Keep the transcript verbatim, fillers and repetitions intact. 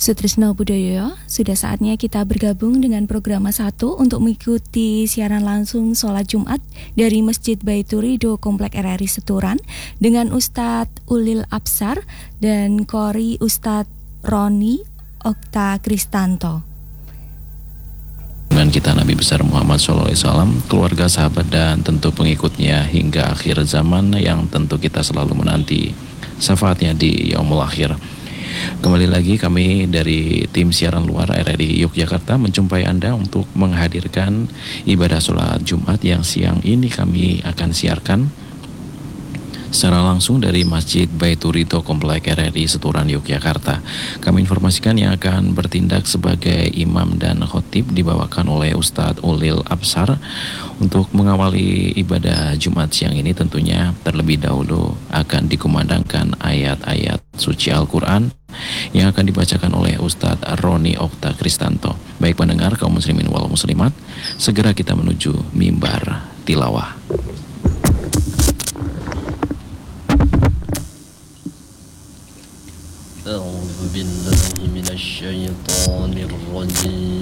Sutrisno Budoyo, sudah saatnya kita bergabung dengan Programa satu untuk mengikuti siaran langsung sholat Jumat dari Masjid Baitur Ridho Komplek R R I Seturan dengan Ustadz Ulil Absar dan Qori Ustadz Roni Okta Kristanto. Dengan kita Nabi besar Muhammad shallallahu alaihi wasallam, keluarga, sahabat, dan tentu pengikutnya hingga akhir zaman yang tentu kita selalu menanti syafaatnya di yaumul akhir. Kembali lagi kami dari tim siaran luar R R I Yogyakarta menjumpai Anda untuk menghadirkan ibadah sholat Jumat yang siang ini kami akan siarkan secara langsung dari Masjid Baitur Ridho Komplek R R I Seturan Yogyakarta. Kami informasikan yang akan bertindak sebagai imam dan khotib dibawakan oleh Ustadz Ulil Absar. Untuk mengawali ibadah Jumat siang ini tentunya terlebih dahulu akan dikumandangkan ayat-ayat suci Al-Quran yang akan dibacakan oleh Ustadz Roni Okta Kristanto. Baik pendengar kaum muslimin wal muslimat, segera kita menuju mimbar tilawah. أعوذ بالله من الشيطان الرجيم